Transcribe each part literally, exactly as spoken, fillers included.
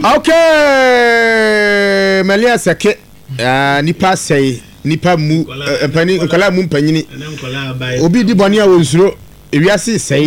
Okay, Malia Sake, uh, Nipa say, Nipa mu, Penny, Nkala mu Penny, Obi di Bonia Wonsuro, if you see say,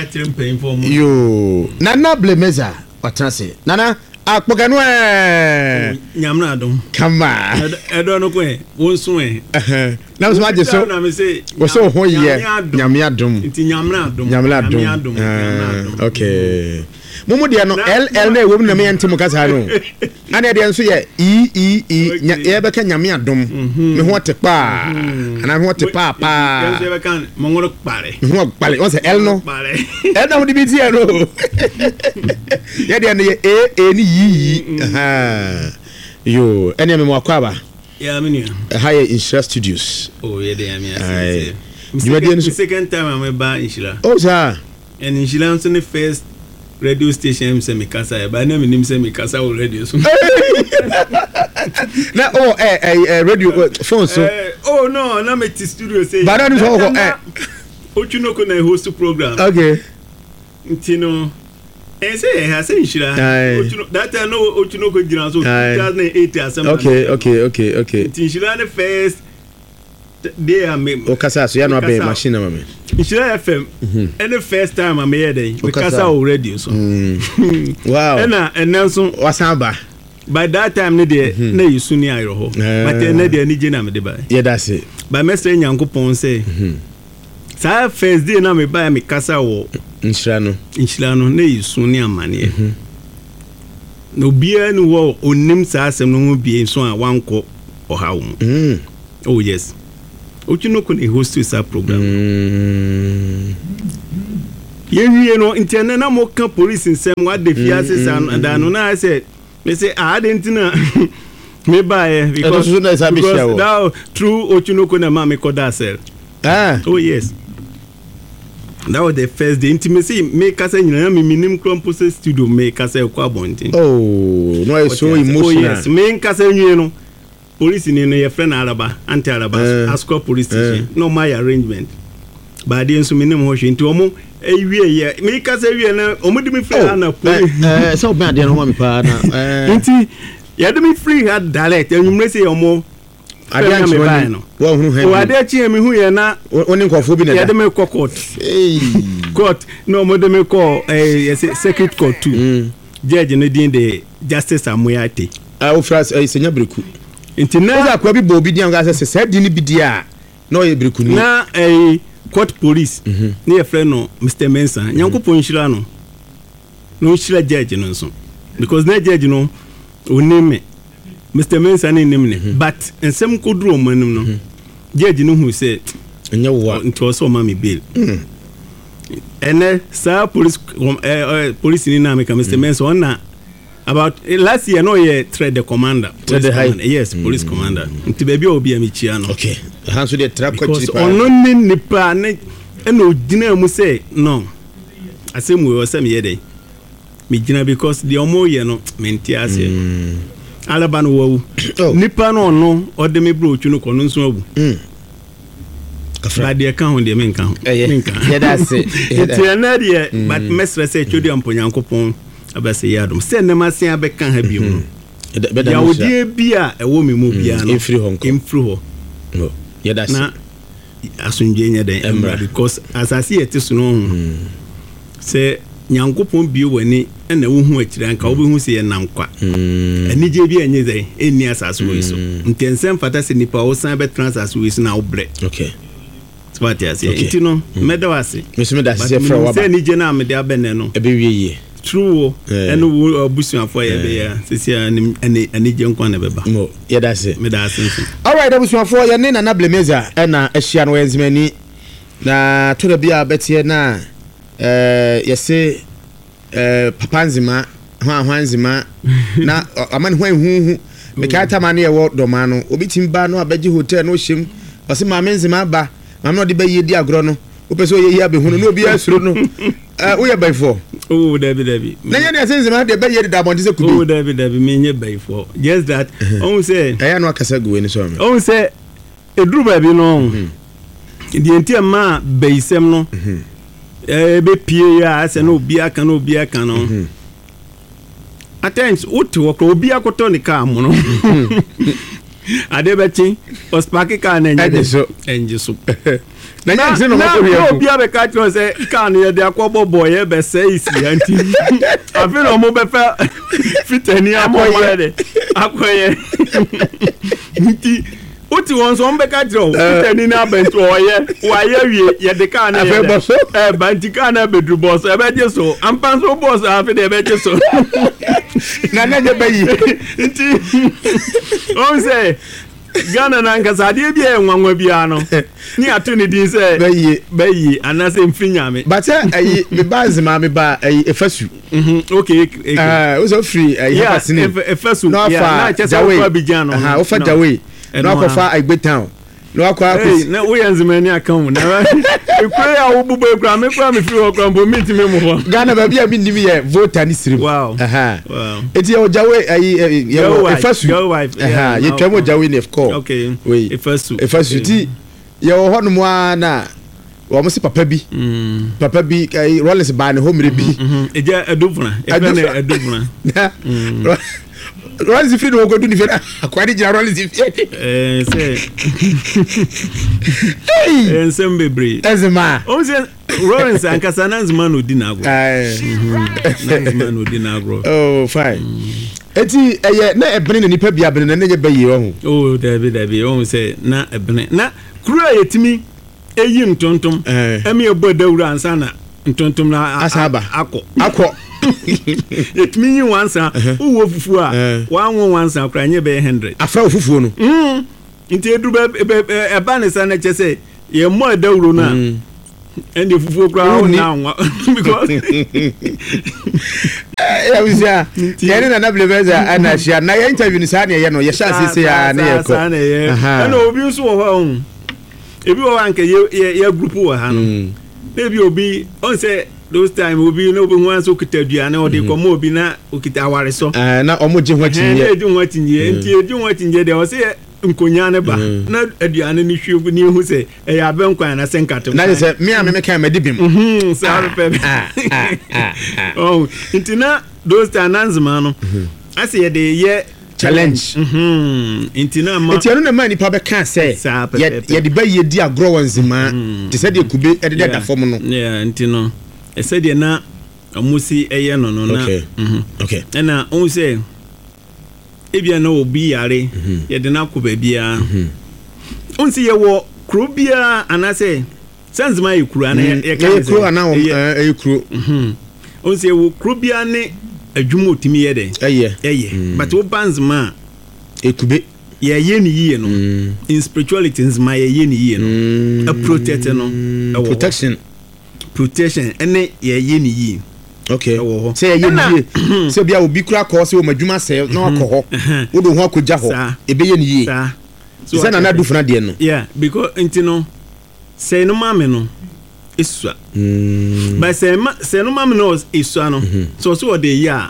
you Nana Blemeza, what I say, Nana, Akpoganwe, Yamnadum, come on, I don't know where, one swing. Now, what you so, was so whole year, Yamiadum, it's Yamnadum, Yamladum, okay. Mumu dia no L L na ewo na me ntem kasa no ana dia nso ye e e e ye be ka nyame adom me ho tepa ana me ho tepa pa ye be kan mongoro pare me ho pare o se L no pare e na mo di bi tie no ye dia no ye e e ni yi aha yo ene me mo akwa ba ya me ni ha ye Insira Studios oh ye dia me ase second time am ba Insira oh sir and Insira so the first radio station say me kasa ba na me nim say me kasa o radio so na oh eh eh radio phone so oh no na me ti studio say ba na so eh Ochunoko na host program okay ntino eh say ha say Insira Ochuno that time no Ochunoko jira so two thousand eight assembly okay okay okay okay Insira the first they are me o kasa so ya no be machine na me Insira F M and the first time I made there we kasa already so wow and and so wasan ba by that time ne dey na yusu ni ayro ho but ne dey ni je na me dey ba yeah that's it by message Nyankopon say sa first day na me ba me kasa wo Insira no Insira no na yusu ni amane no bia ni wo onim sa asem no mu bia so a wanko oha wo oh yes Ochunoko na host this program ye wie no interne na mo ka police nsem wa de fiase san da no na say me say ah didn't na me buy because now through Ochunoko na ma me call that sell ah oh yes that was the first day intimacy me kasa nyina me minim crumple studio me kasa kwa bontin oh no it's so emotional oh yes me kasa nwie no police ni no your friend Araba anti Araba uh, Asco police station uh, no my arrangement but dey nso minim ho hwe nti omo ewie ye me kasa ewie na omo di me free oh, na police eh so be ade no ho me pa na eh nti ye di me free had direct enumre say omo ade an me buy no wo hu he o ade chi me hu ye na oni nkofo bi na ye di me court eh court no omo de me call eh circuit court two mm. Judge no din de Justice Amoyate ah o France eh senya breku nti na akwa bi bo bi dia nga se se di ni bi dia na o ye breku ni na eh court police na ye friend no Mister Mensa Nyankopon Insira no no Insira judge no so because na judge no onime Mister Mensa ni nim ne but ensem koduro manum no judge no hu say enya wo nti o so ma me bail ene sa police eh police ni na me ka Mister Mensa ona about uh, last year no ye trade the commander trade the high commander, yes mm. police commander nti baby obi amichia no okay hanso de trap ko chiri pa ono ni nipa ne eno gina mu say no asem we wasem ye dey me gina because the omo ye no menti ase mm. alaba no wawu oh. nipa no no ode me bro Ochunoko no nso abu mm. But they can't hold them in count. Yeah, that's it. It's another year, but Mestre say Chudi Amponyankopon. Abase yadom send them asen abeka ha bi mu ya wodi bia e wo me mu bia no infri hon infri ho no ya da na asunje nya den emra because asase yete so no se Nyankopon bi wani na wo hu akira anka wo bi hu se ye nankwa ani je bi enye zai eni asase wo so ntensem fata se nipa wo san be transas wo so na wo bre okay spati ase nti no medawase me da se fra wa ba se ni je na me de abene no ebe wieye true and wo obusuan for ye be ya sisi ani ani je nkwa na beba no ye da se me da se all right obusuan for ye ne na Blemeza e na ehia no enzimani na to da bia betie na eh ye se eh papanzima hwan hwanzima na amani hwan hu me ka tama ne ye wo doma no obi timba no abaji hotel no hyem o se ma menzima ba ma no de be ye di agro no o pese o ye ya be hu no obi asuro no eh wo ye by for oh David David na ye na senzima de be ye da bonti se kubi oh David David me nye by for just that on say eh no akasa go ni so me on say eduru ba bi no di enti ma beisem no eh be pie ya ase no obi aka no obi aka no at times wote wɔ obi akɔtɔ ne car mu no ade bɛkye ɔspake car na ɛnyɛ so ɛngye so na nyɛ sɛ no na ɔkɔ obi abɛka kyerɛ sɛ car no yɛde akɔbɔ bɔ yɛ bɛsɛ isi anti afi na ɔmo bɛfɛ fitani amɔyɛ de akɔyɛ nti wote wɔn so ɔmo bɛka kyerɛ o fitani na abɛntu ɔyɛ wɔayɛ wie yɛde car no yɛ dɛ ɛ banti car no abɛduru bɔ so ɛbɛgye so ampa so bɔ so afi de ɛbɛgye so na na nyɛ bɛyi nti ɔmo sɛ Ghana na nkasa adeɛ bi yɛ nwanwa biara no ni ato ne din sɛ bɛyi bɛyi anase mfiri nyame bata ayi me ba zima me ba ayi efasu mhm okay ah wo so free ayi hapasine efasu ya na kyesa wo Abidjan no aha wo fa Jawe na akɔfa Agbe town na akɔ akɔ na wo yanzu mani aka mu na ekure ya wo bubu ekura me kura me free wo kura mbo meet me mo ho Ghana ba bia me nim yɛ voter ni sirim wow aha wow eti o Jawe ayi yɛ efasu aha yɛ twɛmo Jawe ne fko okay we efasu efasu ti yɛ wo hɔ no mo ana wo mo se papa bi papa bi ayi Rollins ba ne ho mere bi eja adufuna efa ne adufuna Rollins free no go do ni fe akwari jira Rollins free eh say eh nsem bebre ezema o say Rollins ankasa nanzima no di na agro eh nanzima no di na agro oh fine eti eye na ebene ne nipa bia bene na ye bayi ho oh David David o say na ebene na kura yetimi eyi ntontom emi ebo dawura ansa na ntontom na asaba akọ akọ yetimi yi wansa uwo fufu a wanwo wansa kura nye be one hundred afa fufu no mm nti edu be eba ne sa na chese ye mo dawuro na and fufu kura na because ya wisia yene na na blebeza ana hia na ya interview ni sa na ye no ye sha sese ya na ye ko aha na obi nso wo ho ebi wo anke ye ye group wo ha no ebi obi on say those time obi no obi ho so kitadua na odi ko mo obi na okita aware so eh na omo je ho tinye eh di ho tinye enti edi ho tinye de o say nkonya ne ba na aduane ni hwe ni hu say e ya be nkwan na senkatem na say me a me me kan me dibim mhm say pe oh enti na those time nanzima no ase ye de ye challenge mhm enti na ma enti anu na ma nipa be kan say ye de ba ye di agro wanzima te say de kube e de da fom no yeah enti no e say de na amusi eye no no na mhm okay na on say ebia na obi yare ye de na ko ba bia on say ye wo kro bia anase sanzima ye kru ana ye ka ye kru ana ye kru mhm on say wo kro bia ne adwuma otimi ye de eye eye but wo banzima ekube ye ye ni ye no in spirituality nzima ye ye ni ye no a protect no protection protection ene ye ye ni ye okay say ye ni ye say bia obi kura ko say o madwuma say na akọ ho wo do ho akogya ho e be ye ni ye so say na na du funa de no yeah because intino say no mame no isua mm but say ma say no mame no isua no so so de ya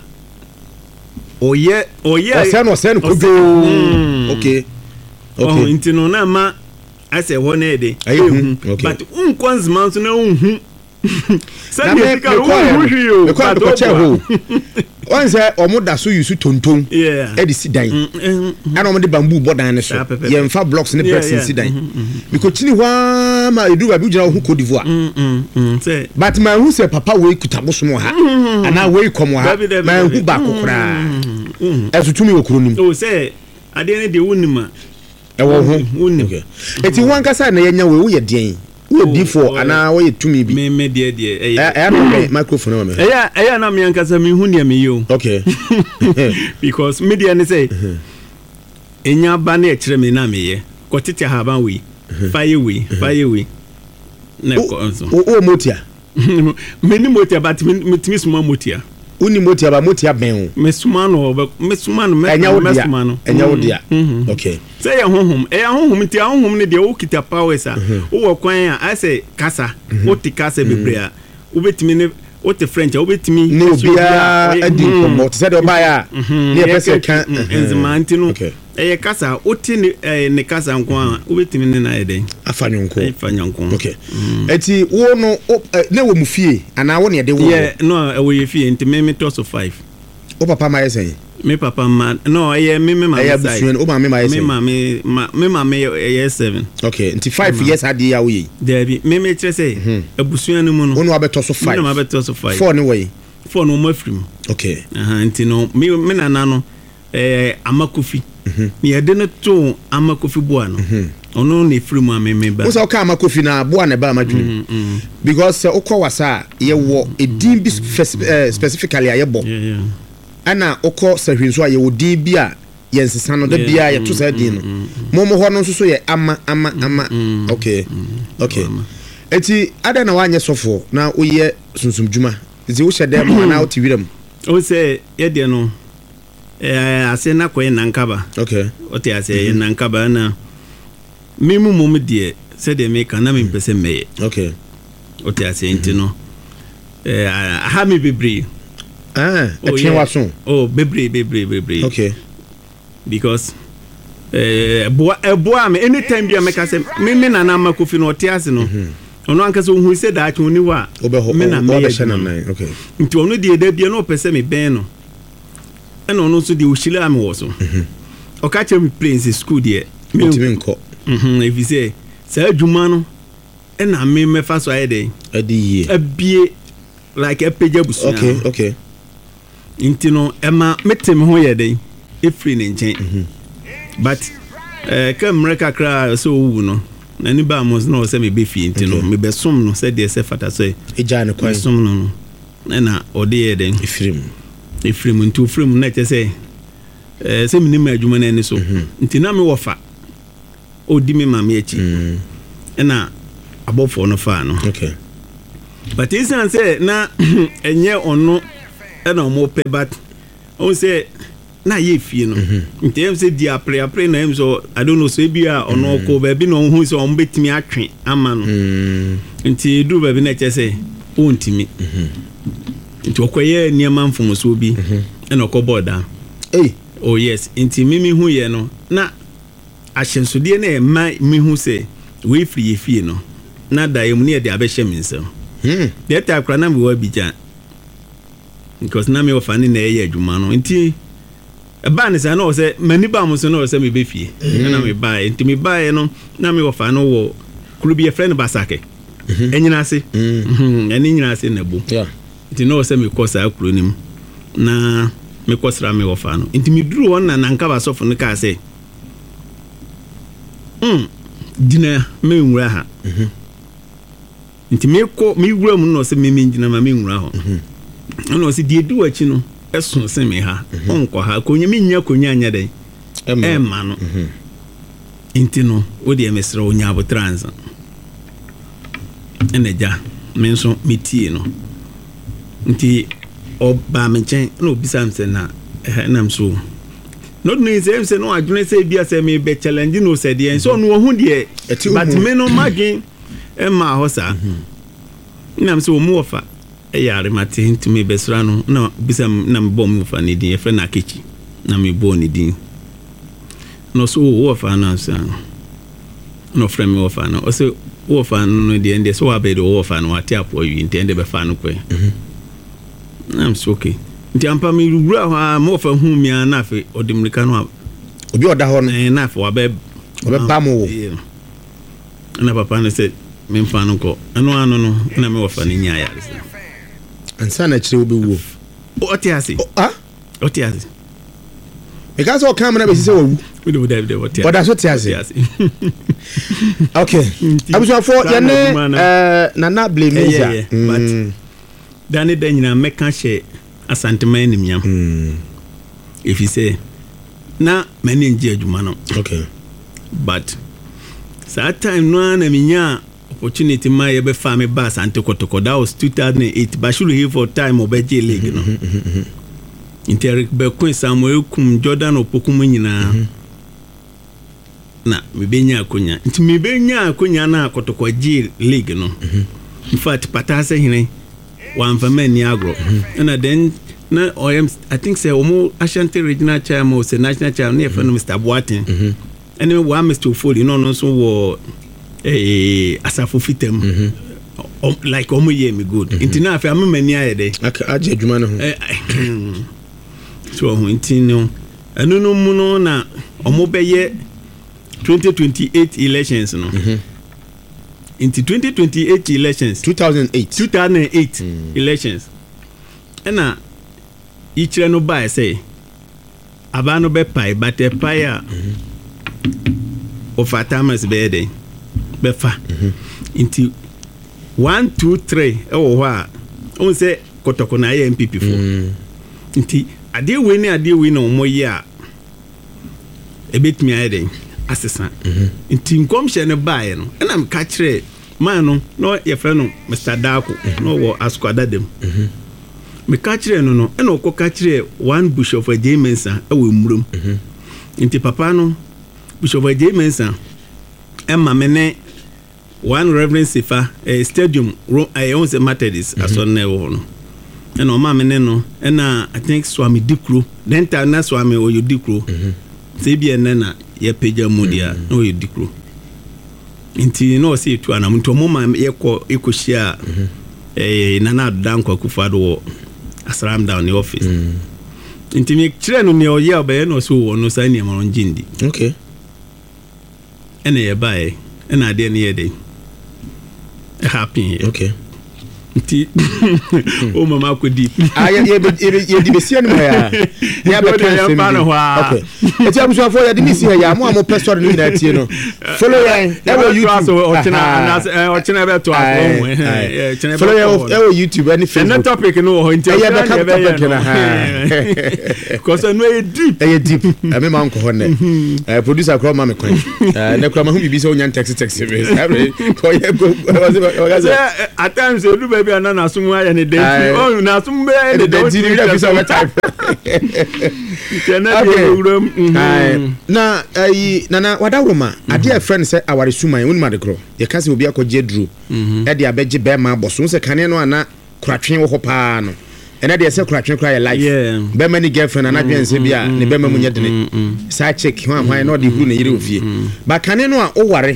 oye oye say no say no kojo okay okay intino na ma I say one day but unkwanz man so na unhu na me ko ko ko che ho on say omoda so yusu tonton e di sidan ana omo de bamboo bodan ne so ye mfa blocks ne press sidan because chini wa ma edu ba bi jina hu Cote d'Ivoire say but my who say papa we kutaboso mo ha ana we kom ha my hu ba kokora esutumi okronim o say ade ne de wonima e wo ho okay eti wan kasa na yenya we wo ye den wo di for ana wo ye tumi bi me me de de eh eh na microphone wa me eh ya eh na me ankasa me hu ne me yo okay because media ne say enya ba na e kire me na me ye ko tete ha ban we fire we fire we na ko so o motia me ni motia but me timi suma motia uni motia ba motia ben me suma no me suma no me suma no enya wo dia okay say ya honhom e ya honhom ti ya honhom ne de wo kita powers a wo kwan a I say kasa wo ti kasa bebre a wo betimi ne wo te French a wo betimi ne obia adi kombo ti say de ba ya ne e pese kan enzimanti no e kasa wo ti ne kasa nko a wo betimi ne na eden afanyonko afanyonko okay eti wo no ne wo mu fie ana wo ne de wo yeah no e wo ye fie nti me me toss of five o papa ma yesen me papa ma no eh me me ma eh busuan o ma me ma yesen me ma me me ma me eh seven okay nti five years ade ya wo yi there be me me kire say abusuan no mu no wonu abeto so five no abeto so five four ni way four no mafrim okay aha nti no me me nana no eh amakofi ni yede no to amakofi boa no ono na efiri mu ameme ba wo say o ka amakofi na boa na ba madwene because o ko wasa ye wo edin bi specifically aye bo yeah yeah ana o ko sahwinso aye wo din bi a ye nsesa no da bia ye to sa din no momo ho no nso so ye ama ama ama okay okay eti ada na wanye sofo na wo ye sunsumdwuma ezi wo hyede mo na wo ti wiram o say ye de no eh ase na koye nankaba okay o te ase nankaba na mimu mum de se de me kana me pese meye okay o te ase nti no eh ha mi bebre ah etwe waso oh bebre bebre bebre okay because eh boa eh boa me anytime bia me ka se me me nana makofi no o te ase no ono anka so hu se da atwe oni wa me na me okay nti ono de da bia no pese me ben no eno no so de ohile am wo so o ka che me place school de me nko mhm if you say say adwuma no ena me me fa so ayede adi ye abie like a page busu okay okay intino ema metem ho yede efri ne nchen but eh kamera kakra so wu no na ni ba mo no se me be fi intino me be som no se de se fata so e ja ne kwai som no no na ode yede efrim efrim ntu efrim na che se eh se me ni ma adwuma na ni so ntina me wofa odi me ma me echi na abofo no fa no okay but it's not say na enye ono e na mo pe but on say na ye fie no ntem say dia pre pre na em so I don't know so bia ono ko ba bi no hu so on betimi atwe ama no nti du ba bi na che say on timi nti okoye niam mfom so bi e na okoboda eh oh yes nti mimi hu ye no na ahyensode na e ma mi hu say we free ye fie no na da yem ne de abehye minsem hmm de ta kra na me wa bijan because na me ofani na ye adwuma no nti e ba ne sa na o se mani ba mo so na o se me be fie na me ba nti me ba no na me ofani wo kru bi e friend basake enyina ase mhm eni nyina ase na bu yeah nti na o se me kosa akru nim na me kosra me ofani nti me duru won na nanka ba sofo ne ka se mm dina me nwura ha mhm nti me ko me wura mu no se me me ngina ma me nwura ho mhm no se die du achi no eso se me ha onko ha konya me nya konya anya den e ma no mhm nti no wo de mesra onya abo trans eneja me nso metie no nti oba me chen no bisam se na nam so not no say say no adwene say bia say me be challenge no say de so no hu de but me no magin e ma ho sa nam so mu ofa e yare mate nti me besra no na bisam na me bom ofa ni din e fe na kechi na me bo ni din no so wo ofa na sa no frame me ofa no o say wo ofa no de ende so wa be de wo ofa no ati apo yi ntende be fa no kwe nam so okay nti ampa mi wura ha mo fa hu mi na fe odimrika no obi oda ho no na fe wa be obe ba mo na papa ne se me mfa no ko eno ano no na me wa fa ni nya ya ansa na kire obi wo o ti ase ah o ti ase e ka so kam na be sise wo we do David o ti ase oda so ti ase okay abuso for ya ne eh nana blame ya but dani da nyina meka hye asantema nimyam mm if you say na many nje adwuma no okay but that time no na minya opportunity ma ye be fa me ba asante kotoko that was two thousand eight but should he for time obeje league no Inter be Queen Samuel kum Jordan opokum nyina na me benya akonya nti me benya akonya na kotoko je league no in fact patase hene one for many agro and then na I am I think say omo Ashanti regional chairman or say national chairman near friend Mister Boatin and then one Mister Foley no no so wo eh asafo fitem like omo ye me good inti na afi am mani aye dey aka aje adwuma no ho so ho nti no eno no mu no na omo beye twenty twenty-eight elections no mhm into twenty twenty-eight elections two thousand eight two thousand eight mm. elections ena ichire no ba say abano be pai but e pai a mm-hmm. of atamas be dey be fa mm-hmm. into one two three e wo ho a on say kotoko na M P P for mm. into ade we ni ade we na omo yi a e betimi aye dey assistant mhm into nkomhye ne bae no ena me ka kire man no no ye frɛ no Mister Dako no wo askwada dem mhm me ka kire no no ena okɔ ka kire one Bishop Ajemensa e wo murum mhm into papa no Bishop Ajemensa e ma me ne one Reverend Sifa a stadium I own the Methodist aso na wo no ena o ma me ne no ena I think Swami Dikro then ta na Swami o Dikro mhm se bi ene na ye peja mudia no o Dikro inti no se tu ana mto mo ma ye ko ekohia eh nana danko akufado wo asram down the office inti mi kire no ne o ye obaye no so wo no sa ni amon jindi okay ene ye bae ena ade ne ye dey happy okay nti o mama ko di ah ye ye ye di besia no ya ya be kan se mi okay eti abusu afo ya di misi ya mo amo pestor no na tie no follow ya e wo YouTube o china na o china be to afo eh china follow ya e wo YouTube any Facebook no topic no ho nti ya be kan topic na ha cause no e deep e deep e me ma nko ho ne eh producer kro ma me kwan eh ne kro ma hu bibi so nya text text be ko ye go at times you do baby na na sumu ya ne dey oh na sumu be ne dey di ni da bisa type na ayi nana wadawroma ade a friend say aware suman wonu madekro ye kase obi akogye dru e de abegye be ma boso se kane no ana kuratwen wo hopa no ene de se kuratwen kra ye life be ma ni girlfriend ana dwen se bia ne be ma munye dene sa check hwan hwan no de huru ne yire ofie ba kane no a o ware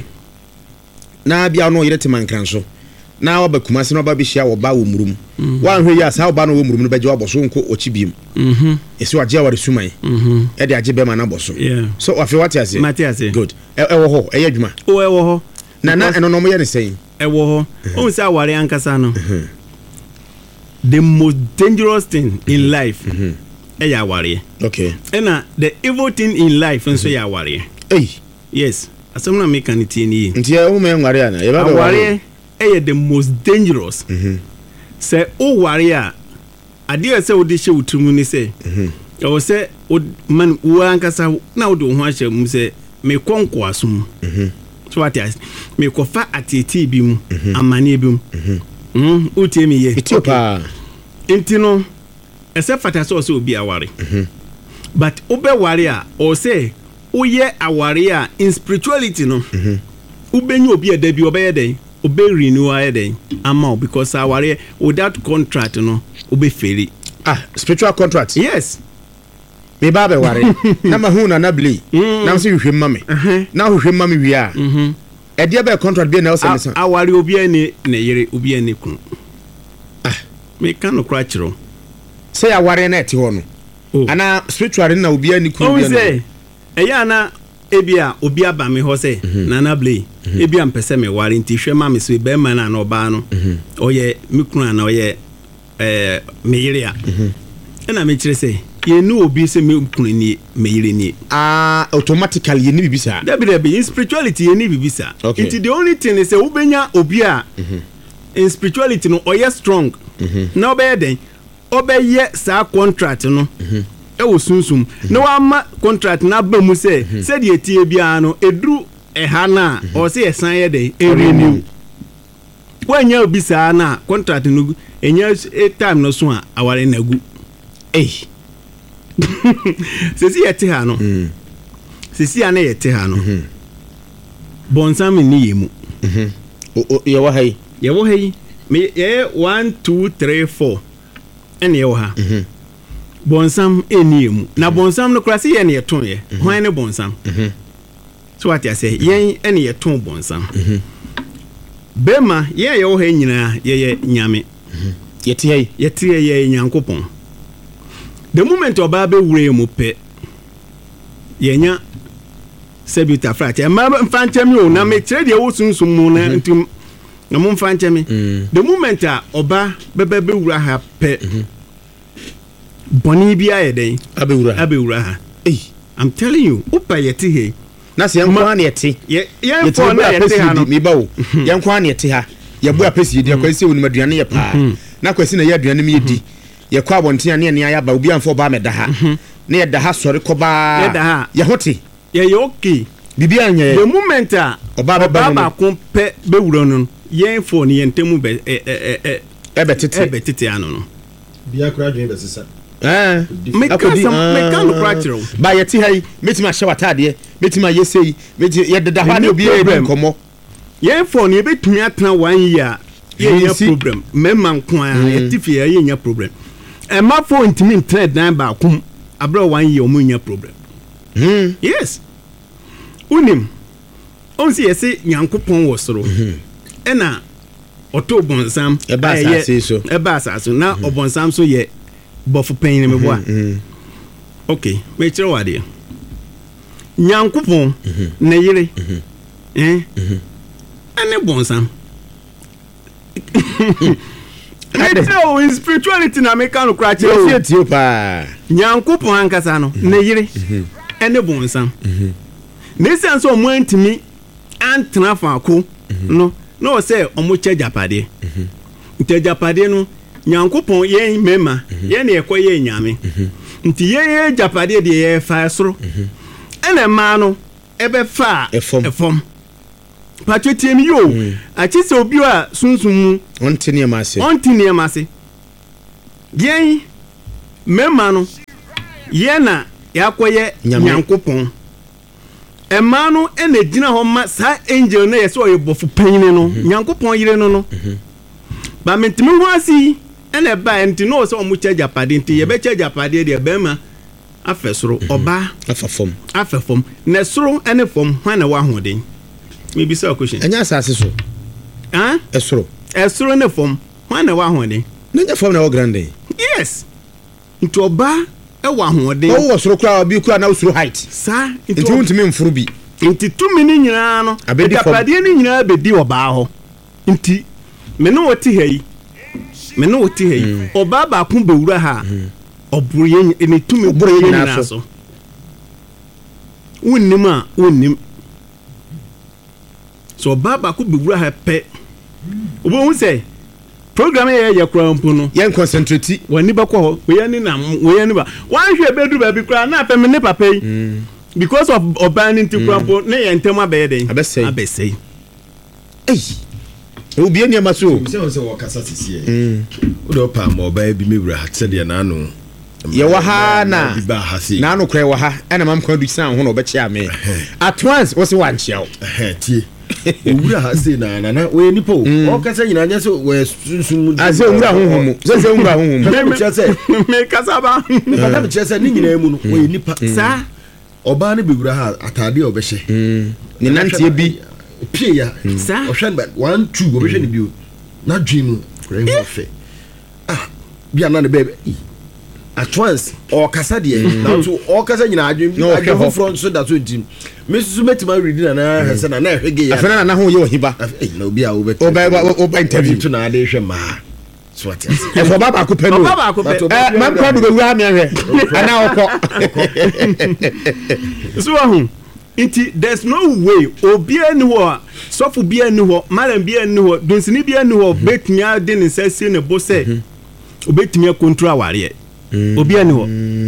na bia no yire temankran so na wa bakuma se no ba bihia wo ba wo murum wa hwe ya sa wo ba no wo murum no beje wo boso nko ochibiem mhm esi waje aware suman mhm e de age be ma na boso so afi what you say Matias good e wo ho e yadwuma o e wo ho na na eno no mo ye ne sei e wo ho o se aware ankasa no the most dangerous thing in life e ya aware okay ena the evil thing in life nso ya aware eh yes asamna me kan tie ni nti e wo me nware ana ye ba be aware eh the most dangerous mhm say o ware a ade say o de hye utumu ni say mhm o say o man wo ankasa na o de ho ahye mu say me konko asum mhm so what is me ko fa ateti bi mu amane bi mu mhm mhm o tie me ye etiopa intino ese fata so so obi aware mhm but o be ware a o say o ye aware a in spirituality no mhm o benyu obi eda bi obe yeden obe renew ayeden amount because aware without contract no obe feri ah spiritual contract yes me ba be ware na ma hu na na bli na so hwehwem ma me na hwehwem ma me wi a mhm e de be contract bi na o se me san aware obi ani na yere obi ani kun ah me kan no kra kiro say aware na eti ho no ana spiritual na obi ani kun bi na o eya na ebia obi aba me ho say na na blay ebia mpese me ware nti hwe ma me so be ma na na oba no oye mikunu na oye eh meyire a na me kire say ye nu obi say mikunu ni meyire ni ah automatically ye ni bibisa that be be in spirituality ye ni bibisa it the only thing is say ubenya obi a in spirituality no oye strong na obe den obe ye sa contract no e wo sunsum na wa ma contract na ba mu se se de etie bia no edru e ha na o se esan ye de e renew wanya obi sa na contract no enya e time no so a aware na gu eh se si yete ha no se si ana yete ha no bonsam ni yemu mhm o ye wo hai ye wo hai me ye one two three four ene ye wo ha mhm bonsam eniemu na bonsam no krase ye ne yeton ye hwan ne bonsam mhm so what you say yen ene yeton bonsam mhm bema ye ye wo ha nyina ye ye nyame mhm yeti ye yeti ye nyankopon the moment oba be wure mu pe yenya sebuta frat e ma mfanchemi o na me kire de wo sunsun mu na ntum na mo mfanchemi the moment a oba be be wura ha pe boni bia ye den abewura abewura ha eh I'm telling you opa yeti he na se yankwa na yeti ye ye fo na yeti ha no mi ba wo yankwa na yeti ha ye bu apesi de kwasi wonu maduane ye pa na kwasi na ye aduane mi yedi ye kwa bonten ne ne ya ba obi amfo ba meda ha na ye da ha sori koba ye da ha ye hote ye ye okay bibi anya the moment a oba be ba ba ko pe be wuro no ye fo ne ye ntemu be eh eh eh ebe tete ebe tete ano no bia kura dwen be sesa eh me ka some me ka no practical ba ye ti hai metima hye watade metima yesei meti ye deda ha na obi e bi nkomo ye fo ne be tumi atena one year ye nya problem memma nko a ye ti fie ye nya problem e ma fo ntimi trade dan ba kum abra one year o mu nya problem hmm yes unim on si yesi nyankopon wo soro e na oto bonsam e ba asase so e ba asase na obonsam so ye bofu pen ne me boa okay me kire wade nyankopon na yire eh ane bonsam Eto in spirituality na me kan kra kire o tie pa nyankopon ankasa no na yire ene bonsam ne sense o mo antimi antena fa ko no no say o mo che japade nte japade no nyankopon ye mema ye na ekoye nyame nti ye ye japade de ye fa soro ene ma no ebe fa efom patwetie mi yo achi se obi a sunsun onte ne ma se onte ne ma se ye mema no ye na yakoye nyankopon ema no ene gina ho ma sa angel na ye so oyebofu panyin no nyankopon yire no no ba mentimi ho asi ene ba enti no so omu charge apade enti ye be charge apade de be ma afesoro oba afafom afafom na soro ene fom hwan na wa hoden me bi say question enya asase so ah esoro esoro ne fom hwan na wa hoden na nya fom na wo grande yes nti oba e wa hoden o wo soro kura obi kura na soro height sa nti untimi mfuru bi nti tumi ni nyina no apade ni nyina bedi oba ho nti me no woti hei me no woti hei oba ba kun bewura ha obuye ni tumi obuye nyina so wonnim a wonnim so oba ba kun bewura ha pe obo hu say program ye ye kura mpo no yen concentrate wani ba ko we yani na we yani ba wan hwe bedu ba bi kura na pe me ne papa yi because of oba ni nti kura mpo ne ye ntem abeden abesei abesei eh obi eni amaso se on se wo kasa sisi e o do pa mo ba bi mewura ha se de na no ye wa ha na ba ha si na no kra wa ha ena mam kwa du san ho no be chia me at once wo se wan chia eh tie owura ha se na na na we nipo o kasa nyina nya so we sunsun aze owura honhom se se owura honhom me kasa me kasa ba me kasa ni nyina mu no we nipa sa oba ne bewura ha atade a obehye ni nantie bi pie ya sa ohwe ba one two obehye ni bio na dream kra ho fe ah bia na ne bebe at once o kasa de na so o kasa nyina adwem adwem front so da so ntim me susu metima read na na hese na na hwege ya afena na ho ye ohiba na obi a obet oba oba interview to na ade hwe ma so what yes e for baba ko penu baba ko pe eh mam kwa do bewura me hwe ana okọ so ahun nti there's no way obi ani ho sofu bi ani ho malam bi ani ho donsini bi ani ho betumi ade ne sase ne bo se obetumi control aware obi ani ho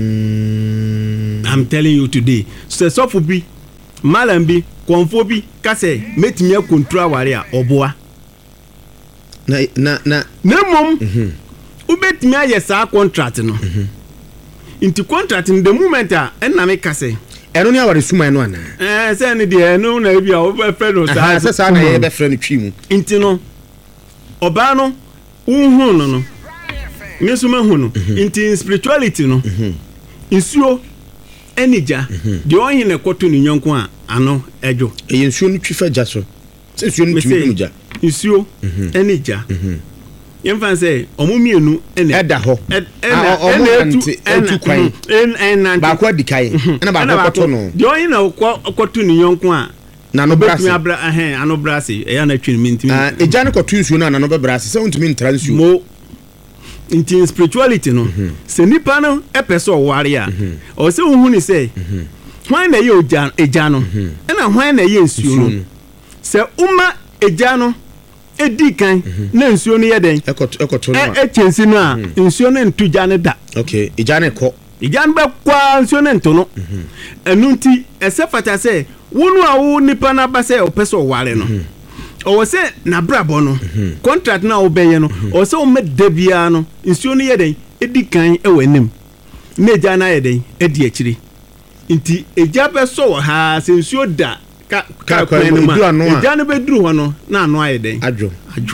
I'm telling you today so sofu bi malam bi konfo bi kase metumi control aware a oboa na na na nemom obetumi aye sa contract no nti contract in the moment a enna me kase eno ne aware suma eno ana eh say ne de eno na bia o be friend o sa sa sa na ye be friend twi mu nti no oba no unhu no no ne suma hu no nti spirituality no nsuo enija de onye ne koto ni nyonko a ano ejo e nsuo no twi fa ja so se nsuo no twi mu ja nsuo enija yɛmfa sɛ ɔmo mienu ɛna ɛda hɔ ɛna ɔmo nante ɛtu kwan ɛna baako adi kae ɛna baako kɔtɔ no deɛ ɔyɛ na ɔkɔto ne yɔnko a na no brase obetumi abra ɛhɛn ano brase ɛyɛ na twi ne ntimi ah egya ne kɔto nsuo na na no bɛbrase sɛ wontumi ntra nsuo mo nti spirituality no sɛ nipa no ɛpɛ sɛ ɔware a ɔsɛ wohu ni sɛ hwan na ɛyɛ ogya egya no ɛna hwan na ɛyɛ nsuo no sɛ uma egya no edi kan na nsuo no yɛ den ɛkɔto ɛkɔto no ɛ ɛkyɛnsi no a nsuo no ntu gya ne da okay egya ne kɔ egya no bɛkɔ nsuo no nto no ɛnu nti ɛsɛ fata sɛ wonu a wo nipa na ba sɛ ɔpɛ sɛ ɔware no ɔwɔ sɛ n'abrabɔ no contract na ɔbɛyɛ no ɔwɔ sɛ ɔmɛ da biara no nsuo no yɛ den edi kan ɛwɔ anim na egya no ayɛ den ɛdi akyire nti egya bɛsɔ wɔ ha sɛ nsuo da ka ka kwan no ma egya no bɛduru hɔ no na ano ayɛ den adwo adwo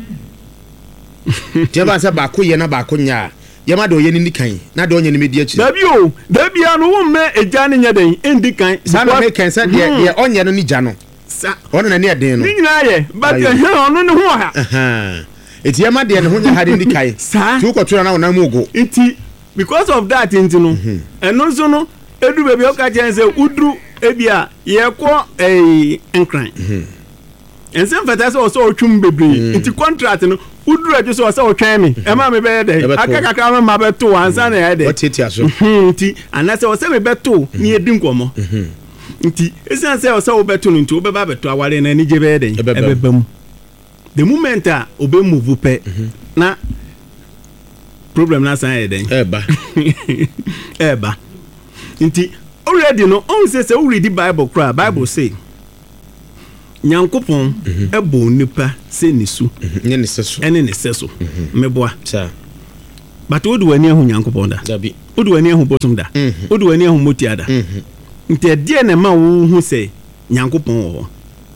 tiɛ ba sɛ baako yɛ na baako nya yɛma de ɔyɛ ne ni kan na de ɔnyɛ ne medi akyire dabi o dabi ano wo mɛ egya no nyɛ den endi kan saa na mɛ kan sɛ deɛ deɛ ɔnyɛ no ni gya no sa ɔno na ne ɛden no ni nyinaa yɛ but ɛhɛn ɔno ne ho ha eti yɛma deɛ ne ho nya ha de ni kan saa ti wokɔto na wonam ogo nti because of that nti no ɛno nso no edu baabi ɔka kyɛn sɛ uduru ebi a yɛkɔ ɛɛ nkran ɛnsɛm fɛtɛ sɛ ɔsɛ ɔtwum bebree nti contract no uduru adwo sɛ ɔsɛ ɔtwɛn mi ɛma mi bɛyɛ dɛ aka kakra mi ma bɛto ansa na yɛ dɛ wɔtiatia so nti anasɛ ɔsɛ mi bɛto ni edi nkɔmɔ nti esan sɛ ɔsɛ ɔbɛto no nti ɔbɛba bɛto aware na anigye bɛyɛ dɛ ɛbɛba mu the moment a ɔbɛ move pɛ na problem na san yɛ dɛ ɛba ɛba nti already no ɔn sɛ sɛ ɔread the bible kora bible say nyankopɔn ɛbɔ nipa sɛ nisu ne ne sɛ so ɛne ne sɛ so meboa sa but wode w'ani ahu nyankopɔn da dabi wode w'ani ahu bosom da wode w'ani ahu motia da nti ɛdeɛ na ma wo hu sɛ nyankopɔn wɔ hɔ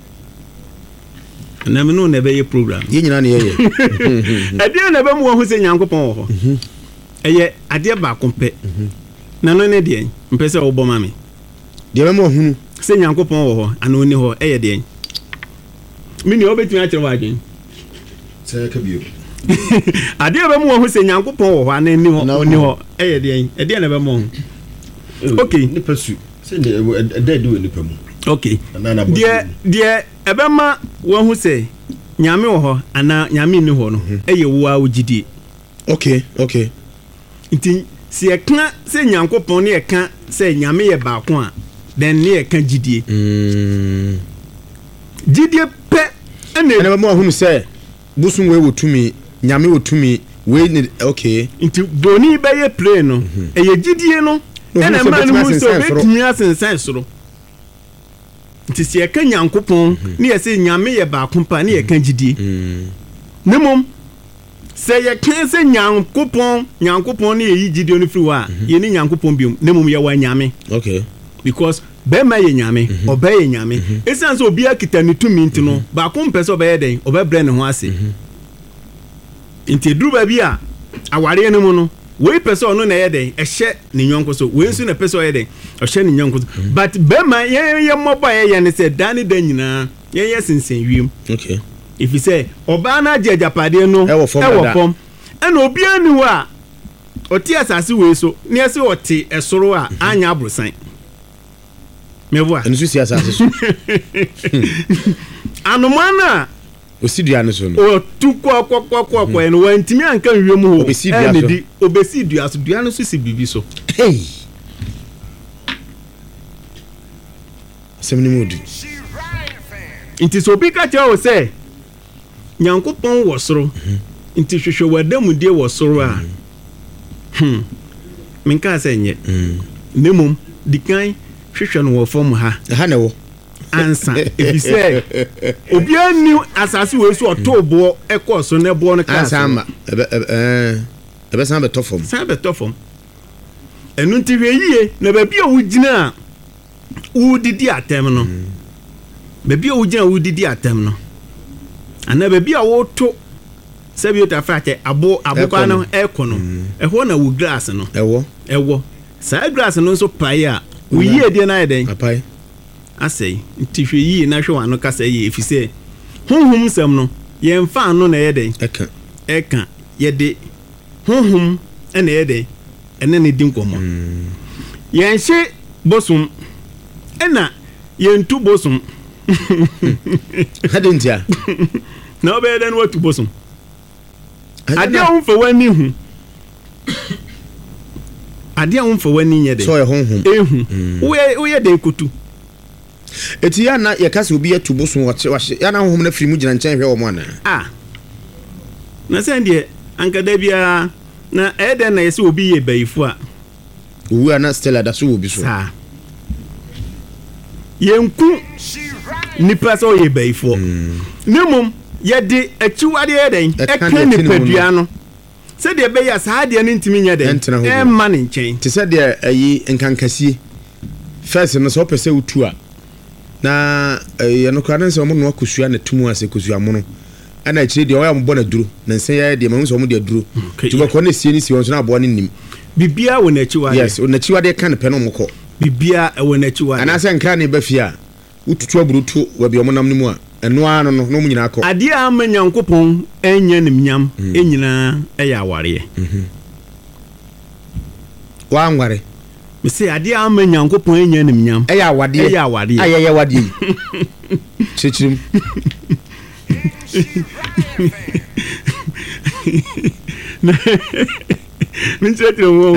na me no na ɛbɛyɛ program yɛ nyina ne yɛyɛ ɛdeɛ na ɛbɛmu wɔ hu sɛ nyankopɔn wɔ hɔ ɛyɛ adeɛ baako pɛ na no ne deɛ mpɛ sɛ wobɔ ma me deɛ bɛma ɔhunu sɛ nyankopɔn wɔ hɔ ana ɔni hɔ ɛyɛ deɛ mini obetumi akyerɛ wɔ adwen sɛ ka bio adeɛ bɛmu wɔ hu sɛ nyankopɔn wɔ hɔ ana ni hɔ ɔni hɔ ɛyɛ deɛ ɛdeɛ na bɛmu ho okay nipa su sɛ ɛda de wɔ nipa mu okay deɛ deɛ ɛbɛma wɔn ho sɛ nyame wɔ hɔ ana nyame ni hɔ no ɛyɛ wo a wogidie okay okay nti si ɛka sɛ nyankopɔn ne ɛka sɛ nyame yɛ baako a then ne ɛka gidie mm gidie pɛ ɛna ɛna bɛma ɔhunu sɛ bosom wei wɔ tumi nyame wɔ tumi wei ne okay nti broni bɛyɛ play no ɛyɛ gidie no ɛna ma no mu sɛ obɛtumi asensan soro nti si ɛka nyankopɔn ne yɛ sɛ nyame yɛ baako pa ne yɛka gidie ne mom sɛ yɛka sɛ nyankopɔn nyankopɔn ne yɛyi gidie no firi hɔ a yɛne nyankopɔn biom ne mom yɛwɔ nyame okay because bɛma yɛ nyame ɔbɛ yɛ nyame ɛsiane sɛ obiara kita ne tumi nti no baako mpɛ sɛ ɔbɛyɛ dɛn ɔbɛbrɛ ne ho ase nti ɛduru baabi a awareɛ no mu no wei pɛ sɛ ɔno na ɛyɛ dɛn ɛhyɛ ne nyɔnko so wei nso na pɛ sɛ ɔyɛ dɛn ɔhyɛ ne nyɔnko so but bɛma yɛyɛ mmɔbɔ a yɛyɛ ne sɛ da ne da nyinaa yɛyɛ sensɛn wiem okay ɛfiri sɛ ɔbaa no agye agyapadeɛ no ɛwɔ fam ɛna obiara ni hɔ a ɔte asase wei so ne ɛsɛ ɔte ɛsoro a anya aborosan mɛboa ɛno so si asase so anomaa no a osi dua no so no ɔtu kɔkɔkɔkɔkɔ no wantumi anka nwie mu hɔ obesi dua so di obesi dua so dua no so si biribi so hey sɛmni mu di nti sɛ obi ka kyerɛ wo sɛ nyankopɔn wɔ soro nti hwehwɛ w'adamudie wɔ soro a hmm menka sɛ nyɛ ne mom di kan hwehwɛ no wɔ fam ha ha na wɔ ansa ebi sɛ obiara ni asase wɔ so ɔtɔ boɔ ɛkɔ so na boɔ no ka ansa ma ɛbɛ ɛbɛ ɛbɛ san bɛ tɔ fam san bɛ tɔ fam ɛnu nti hwɛ yie na baabi a wogyina a wodidi atɛm no baabi a wogyina a wodidi atɛm no ana baabi a woto sɛbi o ta fa kyɛ abo aboba no ɛkɔ no ɛhɔ na wo glass no ɛwɔ ɛwɔ saa glass no nso pae a wo yie deɛ na yɛ dɛn apae asɛe nti hwɛ yie na hwɛ wano kasa yie ɛfiri sɛ honhom nsɛm no yɛmfa ano na ɛyɛ dɛn ɛka ɛka yɛde honhom ɛna yɛde ɛne ne di nkɔmmɔ yɛnhyɛ bosom ɛna yɛntu bosom hade ntia na wobɛyɛ dɛ no watu bosom adeɛ a womfa w'ani hu adeɛ a womfa w'ani nyɛ dɛ sɛ ɔyɛ honhom ɛhu woyɛ woyɛ dɛ kotu eti ya na yɛka sɛ obi yɛtu bosom wɔhyɛ ya na honhom na firi mu gyina nkyɛn hwɛ wɔ mo anaa ah na sɛ deɛ ankada biara na ɛyɛ dɛ na yɛ sɛ obi yɛ bayifo a owu a na stella da so wɔ bi so saa yɛnku nipa sɛ ɔyɛ bayifoɔ ne mmom yɛde akyiwadeɛ yɛ dɛn ɛka nipadua no sɛdeɛ ɛbɛyɛ saa adeɛ no ntumi nyɛ dɛn ɛmma ne nkyɛn te sɛ deɛ ayi nkankasie first no sɛ wopɛ sɛ wotu a na ɛyɛ no koraa ne sɛ ɔmo no akosua na tumu ase kosua mono ana akyire deɛ ɔyɛ ɔmo na duro na nsɛ yɛ deɛ mahu sɛ ɔmo de aduro tubakɔ ne sie ne sie wɔn so na aboa ne nim bibia wɔ n'akyiwadeɛ yes wɔ n'akyiwadeɛ ka ne pɛ no ɔmo kɔ bibia wɔ n'akyiwadeɛ anaasɛ nkra ne ba fie a wotutu aburutu wɔ bi ɔmo nam ne mu a ɛno ara no no na ɔmo nyinaa kɔ adeɛ a ama nyankopɔn ɛnyɛ ne nyam ɛnyinaa ɛyɛ awareɛ wanware mese adeɛ a ama nyankopɔn ɛnyɛ ne nyam ɛyɛ awadeɛ ɛyɛ awadeɛ ayɛyɛ wadeɛ kyerɛkyerɛm menkyerɛkyerɛ mu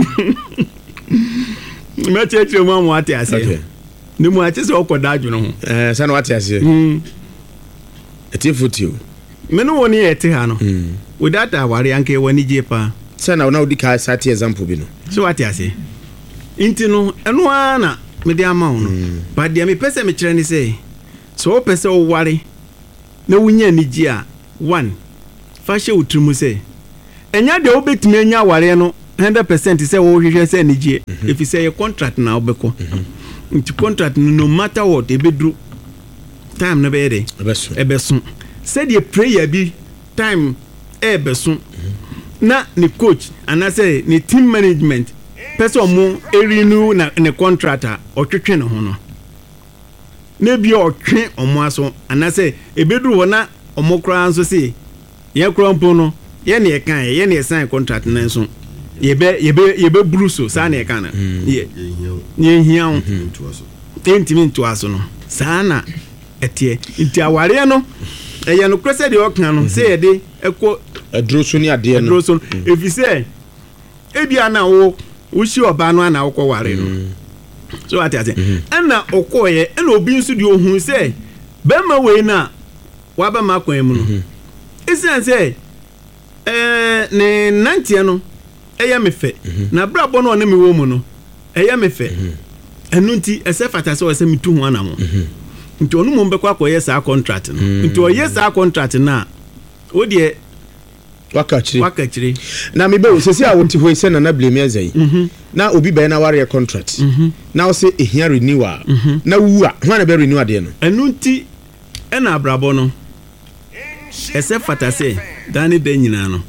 mɛkyerɛkyerɛ mu ama wate aseɛ ne mu akye sɛ ɔkɔ da adwene ho sɛ na wate aseɛ ɛtiefo tio me ne wɔ ne yɛ te ha no without aware anka ɛwɔ ne gye paa sɛ na wona wodi ka sa te example bi no so wate aseɛ nti no ɛno ara na mede ama wo no but deɛ mepɛ sɛ mekyerɛ ne sɛ sɛ wopɛ sɛ woware na wonya anigye a one fa hyɛ wo tiri mu sɛ ɛnya deɛ wobɛtumi anya awareɛ no one hundred percent sɛ wohwehwɛ sɛ anigye ɛfiri sɛ yɛ contract na wobɛkɔ nti contract no no matter what ɛbɛduru time no bɛyɛ dɛ ɛbɛso sɛdeɛ prayer bi time ɛbɛso na ne coach anaasɛ ne team management pɛ sɛ ɔmo ɛrenew na ne contract a ɔtwetwe ne ho no na bia ɔtwe ɔmo aso anaasɛ ɛbɛduru hɔ na ɔmo koraa nso sɛ yɛ koraa mpo no yɛ ne ɛka yɛ ne ɛsan contract no nso yɛbɛ yɛbɛ yɛbɛ buru so saa na ɛka na yɛ yɛ hia ho ntimi ntoa so no saa na ɛteɛ nti awareɛ no ɛyɛ no kora sɛ deɛ ɔka no sɛ yɛde ɛkɔ aduro so ne adeɛ no aduro so ɛfiri sɛ ebia na wo wohyi ɔbaa no ana wokɔ ware no so ate ate ɛna ɔkɔɔyɛ ɛna obi nso deɛ ɔhu sɛ bɛrima wei no a wabɛma akwan mu no ɛsiane sɛ ɛɛ ne nanteɛ no ɛyɛ me fɛ na brabɔ no ɔne me wɔ mu no ɛyɛ me fɛ ɛno nti ɛsɛ fata sɛ ɔsɛ metu ho anamo nti ɔno mu bɛkɔ akɔyɛ saa contract no nti ɔyɛ saa contract no a wo deɛ waka kyire waka kyire na mebɛ wo sɛsi a wote hɔ sɛ nana blame ɛzɛ yi na obi bɛyɛ na wareyɛ contract na wo sɛ ɛhia renew a na wu a ho ana bɛ renew adeɛ no ɛno nti ɛna abrabɔ no ɛsɛ fata sɛ daa ne da nyinaa no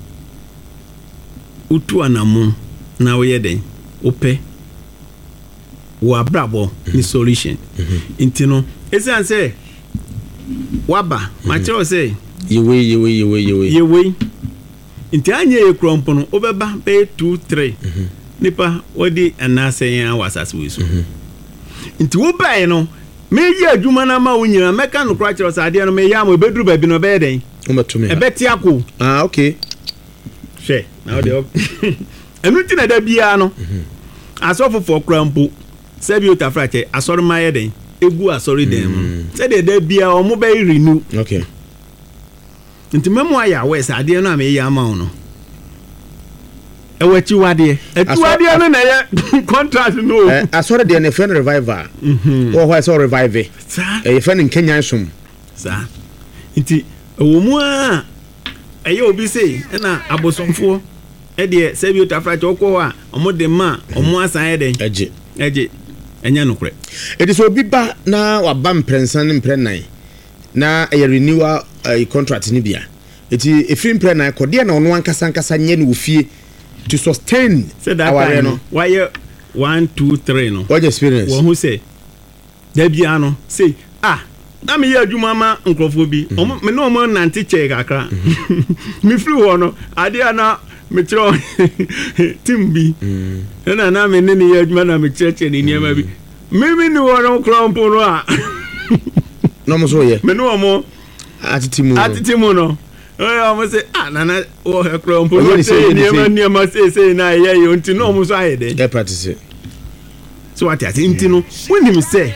wotu anamo na woyɛ dɛn wopɛ wɔ abrabɔ ne solution nti no ɛsiane sɛ waba makyerɛw sɛ yɛwei yɛwei yɛwei yɛwei yɛwei nti anyɛ yɛ kurɔmpo no wobɛba bɛyɛ two three nipa wɔde anaasɛ yɛn awɔ asase wei so nti wobaeɛ no meyɛ adwuma no ama wo nyina mɛka no kora kyerɛw sɛ adeɛ no meyɛ ama ɛbɛduru baabi no ɔbɛyɛ dɛn ɛbɛte ako ah okay hwɛ na wode ɛno nti na da biara no asɔfofoɔ kora mpo sɛ bi otafra kyɛ asɔre ma yɛ den egu asɔre den mu sɛdeɛ da biara ɔmo bɛyɛ renew okay nti mɛmo ayɛ awɛ sɛ adeɛ no a meyɛ ama wo no ɛwɔ akyiwadeɛ akyiwadeɛ no na ɛyɛ contract no asɔre deɛ ne fɛ no revival wɔ hɔ sɛ revive ɛyɛ fɛ no nkɛnya som saa nti ɛwɔ mu a ɛyɛ obi sei ɛna abosomfoɔ ɛdeɛ sɛ bi otafra kyɛ wokɔ hɔ a ɔmo de ma ɔmo asan yɛ den ɛgye ɛgye ɛnyɛ nokorɛ ɛti sɛ obi ba na waba mprɛnsa ne mprɛnan na ɛyɛ renewal uh, contract no bia ɛti ɛfiri mprɛnan kɔdeɛ na ɔno ankasa ankasa nyɛ no wɔ fie to sustain aware no wayɛ one two three no what experience wɔn ho sɛ da biara no say ah na me yɛ adwuma ma nkrɔfo bi ɔmo me no ɔmo nante kyɛ kakra me free hɔ no ade ana me kyerɛ team bi na na me ne ne yɛ adwuma na me kyerɛ kyerɛ ne nneɛma bi me me ne hɔ no krɔmpo no a no mo so yɛ me no ɔmo atete mu atete mu no ɔyɛ ɔmo sɛ ah nana wɔ krɔmpo no sɛ nneɛma nneɛma sɛ sɛ na yɛ yɛ nti no ɔmo so ayɛ dɛ ɛ practice so what ati nti no wonim sɛ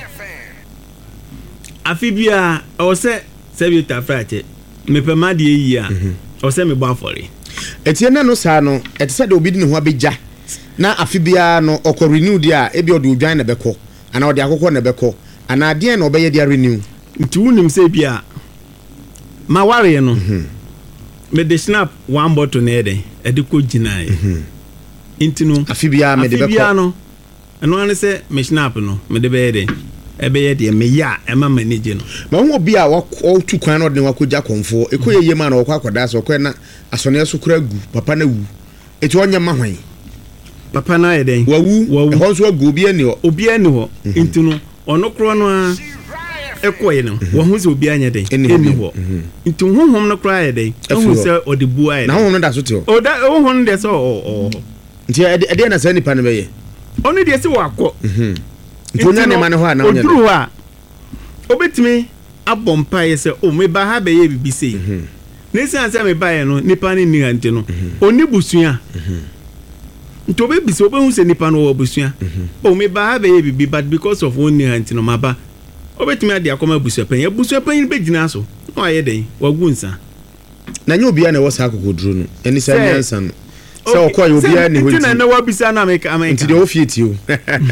afi bia o sɛ sɛ bi ta frate me pe ma de yi a o sɛ me bɔ afɔre etie na no saa no ete sɛ de obi di ne ho abegya na afi bia no ɔkɔ renew dia e bi ɔde odwan na bɛkɔ ana ɔde akokɔ na bɛkɔ ana ade na ɔbɛyɛ dia renew nti wonim sɛ bia ma ware no me de snap one bottle na ede e de ko ginae nti no afi bia me de bɛkɔ afi bia no ɛno ane sɛ me snap no me de bɛyɛ de ɛbɛyɛ de me ya ɛma manage no ma ho obi a wɔtu kwan no de wakɔgya konfo ekoyɛ yema na wɔkɔ akɔda so kɔ na asɔne so kura gu papa na wu eti ɔnya ma hwan papa na yɛ den wawu ɛhɔ so agu obi ani hɔ obi ani hɔ nti no ɔno korɔ no a ɛkɔɛ no wɔn sɛ obi anya den ɛni hɔ nti honhom no korɔ ayɛ den ɛhu sɛ ɔde bu ayɛ na honhom no da so te hɔ ɔda honhom no de sɛ ɔ nti ɛde ɛde na sɛ nipa no bɛyɛ ɔno deɛ sɛ wakɔ nti onya ne ma ne hɔ a na onya oduru hɔ a obetumi abɔ mpaeɛ sɛ o me ba ha bɛyɛ bibi sei na ɛsiane sɛ me baeɛ no nipa ne nni ha nti no ɔni busua nti obɛbisa obɛhu sɛ nipa no wɔ busua o me ba ha bɛyɛ bibi but because of ɔnni ha nti no maba obetumi ade akɔma busua panyin busua panyin bɛgyina so na ɔayɛ dɛn wagu nsa na nyɛ obiara na ɛwɔ saa akokoduro no ɛni sɛ nyansa no sɛ ɔkɔ yɛ obiara ne hɔ nti na na wabisa na meka ameka nti de ofie ti o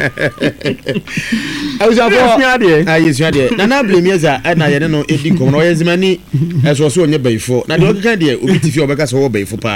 awusafo ayi sua de na na blemieza na yɛ ne no edi nkɔmɔ na ɔyɛ zimani ɛso so onye bayifo na de ɔkeka de obi ti fi ɔbɛka sɛ wɔ bayifo pa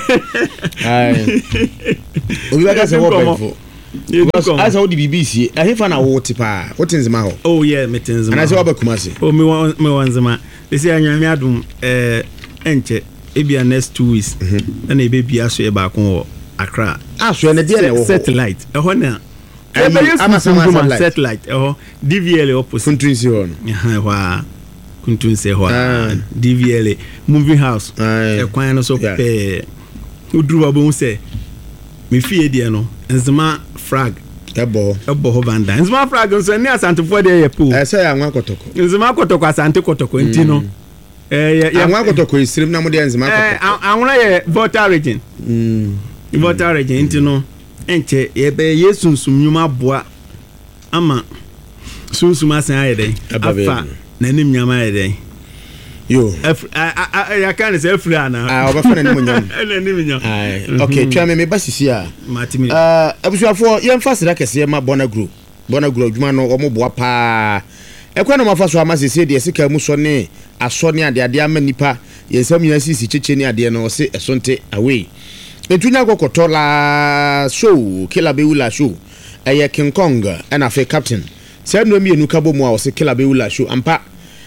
ai obi bɛka sɛ wɔ bayifo asa wo di B B C ahefa na wo ti pa wo tinzima hɔ oh yeah me tinzima ana sɛ wɔbɛkuma se oh me me wanzima de sɛ anwame adum eh enche ebia next two weeks na na ebebi aso e ba ko wɔ Accra aso ne de na wo satellite ɛhɔ na ebe yesu satellite ɛhɔ D V L opposite kuntunsi hɔ no ha hɔ kuntunsi hɔ D V L movie house ɛkwan no so pɛ uduru ba bo sɛ me fie de no nzema frag ebo ebo ho banda nzema frag nso ne asantefo de yɛ po ɛsɛ ya anwa kotoko nzema kotoko asante kotoko nti no eh ya anwa kotoko isirim na mo de nzema kotoko eh anwa yɛ Volta region mm Volta region nti no enche ye be yesunsum nyuma boa ama sunsum asan ayɛ den afa na nim nyama ayɛ den yo ya kan say afri ana ah oba fa na nim nyam na nim nyam ah okay twa me me ba sisi a matimi ah abusuafo ye mfa sira kese ma bona group bona group djuma no omo boa pa ekwa no mafa so ama sese de sika mu so ne aso ne ade ade ama nipa ye nsam nya sisi cheche ne ade no se esonte away etunya kokoto la show kila beula show eye King Kong na fe captain se no mi enu kabo mu a o se kila beula show ampa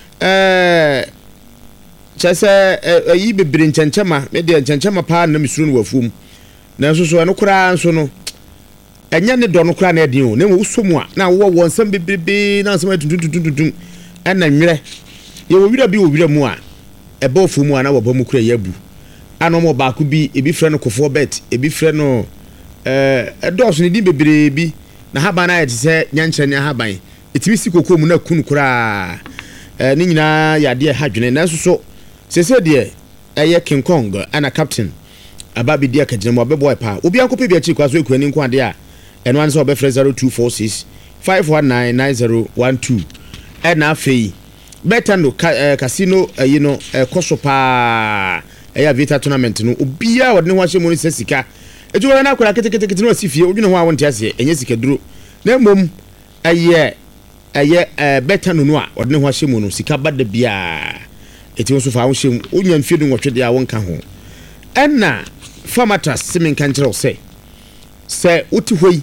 eh chese ayi bebre nchenchema me de nchenchema pa na misuru no wafum na so so no kura nso no enya ne do no kura na edin o na wo so mu a na wo wo nsam bebrebe na nsam tuntuntuntuntum ena nwere ye wo wira bi wo wira mu a eba ofu mu a na wo ba mu kura yabu ano mo ba ku bi ebi frɛ no kofo bet ebi frɛ no eh edos ne di bebre bi na haba na yɛ sɛ nyankyerɛ ne haba etimi si kokko mu na kunu kura eh ne nyina yade ha dwene na so so sese de ɛyɛ King Kong ana captain aba bi dia kagina mo beboy pa obi ankope bi achi kwaso ekwani nko ade a ɛno an sɛ obɛfrɛ zero two four six five one nine nine zero one two ɛna afei betano casino ayi no koso pa ɛyɛ vita tournament no obia wɔde ne ho ahyɛ mu no sɛ sika ejuwa na akora kete kete kete no asifie odwene ho a wonte ase enye sika duro na mom ɛyɛ ɛyɛ betano no a wɔde ne ho ahyɛ mu no sika bada bia eti wo so fa wo hyɛ mu onya mfie do nwɔtwe de a wonka ho ɛna farmatras simin kan kyerɛ sɛ sɛ uti hoi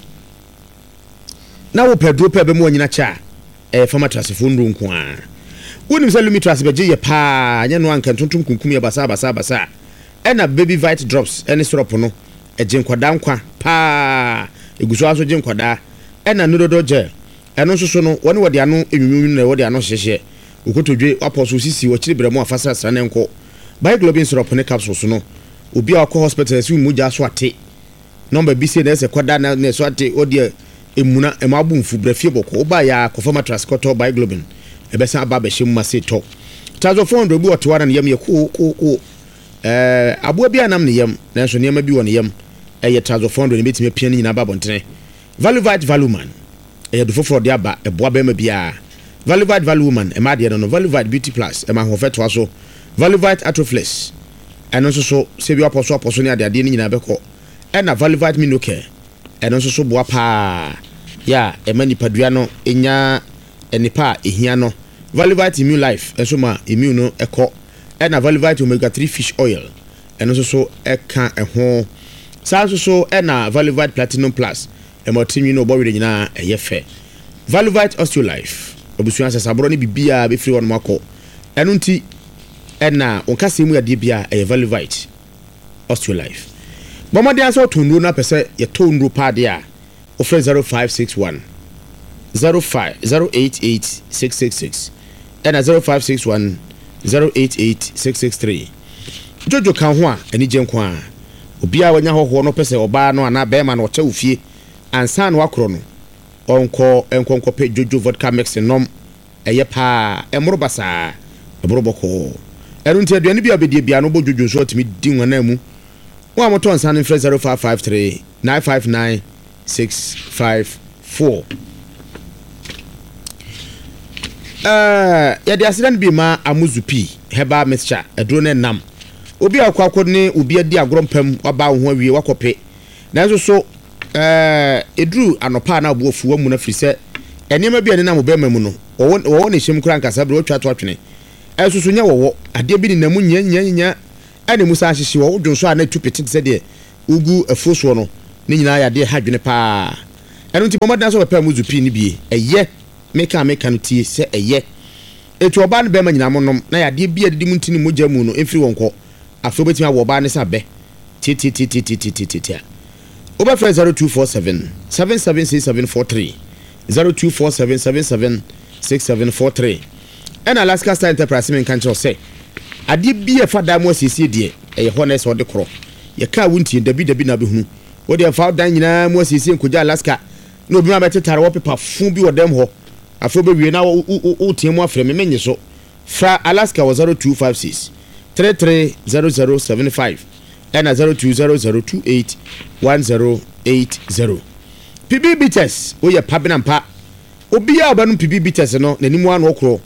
na wo pedro pe be mu anyina cha ɛyɛ farmatras fo ndu nko a wonim sɛ lumitras bɛgye yɛ paa nyɛ no anka tontom kunkum yɛ basa basa basa ɛna baby vite drops ɛne syrup no ɛgye nkwadaa nkwa paa eguso aso gye nkwadaa ɛna nododo gel ɛno nso so no wɔne wɔde ano enwunwun na wɔde ano hyehyɛ okotodwe apostle sisi wo chiri bremo afasa srane nko Bioglobin syrup ne capsules no obi a akọ hospital si mu ja so ate number bi se na se kwada na na so ate odi emuna emabu mfu brafie boko oba ya kofama transporter Bioglobin ebesa aba be hye mu ase to tazo four hundred bi oto wana ne yam ye ko ko ko eh abo bi anam ne yam na so ne yam bi won yam eye tazo four hundred ne betime pia ni nyina ba bontene Valuvite Valuman eye do foforo de aba eboa ba ma bia Valuvite Valuman e ma de no Valuvite Beauty Plus e ma ho feto aso Valuvite Atroflex eno so so se bi aposo aposo ne ade ade ni nyina beko e na Valuvite Minocare eno so so boa pa ya e ma nipadua no enya enipa ehia no Valuvite Immune Life eso ma immune no eko e na Valuvite Omega three Fish Oil eno so so e ka e ho sa so so e na Valuvite Platinum Plus e mo tinwi no bo we nyina e ye fe Valuvite Osteolife obusuan sasabro ne bibia be free won mako eno nti ena onkase mu yade bia e Valuvite Osteolife bomade aso tonu na pese ye tonu pa de a ofre zero five six one zero five zero eight eight six six six ena zero five six one zero eight eight six six three jojo kan ho a eni genko a obia wanya hoho no pese oba no ana be ma no cha ofie ansa no akro no onko enkonko pe jojo vodka mix nom eye pa emro basa ebro boko enu nti aduane bia obedie bia no bo jojo so otimi di nwana mu wa moto ansa no frɛ zero five five three nine five nine six five four eh ya de accident bi ma amuzupi heba mixture edro ne nam obi akwakwo ne obi adi agrompam waba ho awie wakope nanso so eh edru anopa na obuofu wa mu na frise enema bi ane na mobema mu no wo wo ne hyem kura nkasa bre otwa to atwene esusu nya wo ade bi ni namu nya nya nya ane musa hyehye wo dwonso a na tupeti se de ugu afoso no ne nyina ya de hadwene pa eno nti bomada so pepa muzupi ni bi eye meka meka no tie se eye etu oba no be ma nyina monom na ya de bi adidi mu ntini mogya mu no efiri wonko afo betimi awo oba ne sabe ti ti ti ti ti ti ti oba fra zero two four seven seven seven six seven four three zero two four seven seven seven six seven four three and Alaska Star Enterprise men kan say ade bi e fada mo asiesie de e honest ode kro ye ka wunti dabi dabi na be hunu wo de fa dan nyina mo asiesie nkoja Alaska no bi ma betetare wo pepa fu bi wodem ho afro be wie na wo tiemu afre me menye so fra Alaska was zero two five six three three zero zero seven five and zero two zero zero two eight one zero eight zero P B Bitters wo ye pabena mpa obi a obanu P B Bitters no nanimu anu okro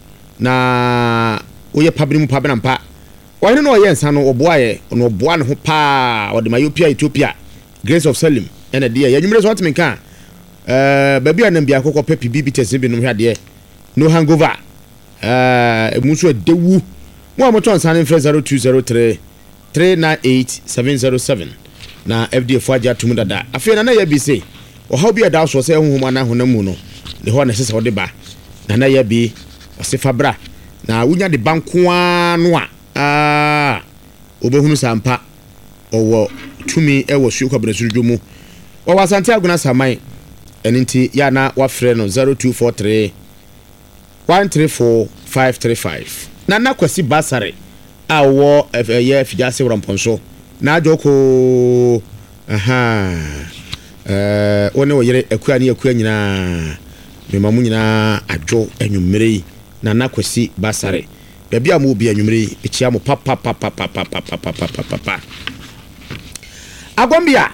na wo ye pabena mpa bena mpa wo ne no ye nsa no oboa ye no oboa ne ho pa wo de Ethiopia Ethiopia Grace of Salim ena de ye nwumre so atmen kan eh ba bia na bia kokko P B Bitters bi no hwade no hangover eh emuso dewu mo amoto nsa ne zero two zero three three nine eight seven zero seven na F D F aja tum dada afei na na ya bi say o how bi ada so say honhom na honamu no ne ho na sese wo de ba na na ya bi o se fabra na wunya de banko ano a ah obehunu sampa owo tumi e wo suko bresurujo mu o wasante aguna samai eninti ya na wa frɛ no zero two four three one three four five three five na na kwasi basare a wo ye fijase wramponso na ajoko aha eh woni wo yere akua ne akua nyina me mamu nyina adwo anwumere na na kwasi basare bia mu bi anwumere ekia mo papa papa papa papa papa papa agombia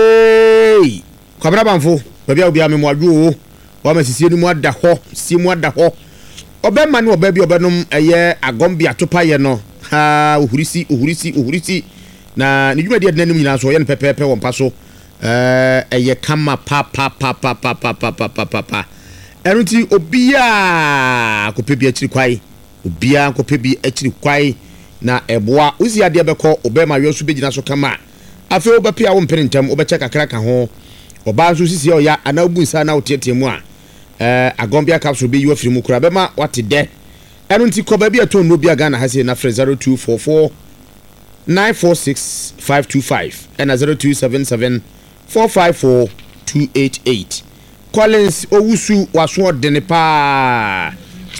eh kwabra banfo bia obi amemo adwo wa masisi ni mu ada ho si mu ada ho obema ne oba bi obenum eye agombia topa ye no ha ohurisi ohurisi ohurisi na ni dwuma de nanim nyina so ye ne pepepe won paso eh eye kama pa pa pa pa pa pa pa pa pa pa enunti obia ko pebi akiri kwai obia ko pebi akiri kwai na eboa uzi ade beko obema yosu begina so kama afi obapia wo mperentem obeche kakra ka ho oba so sisi o ya ana obu nsa na otiete mu a eh agombia capsule be you afiri mu kura bema wate de enunti ko ba bia to no bia Ghana hase na frɛ zero two four four nine four six five two five and zero two seven seven four five four two eight eight Collins Owusu waso de ne pa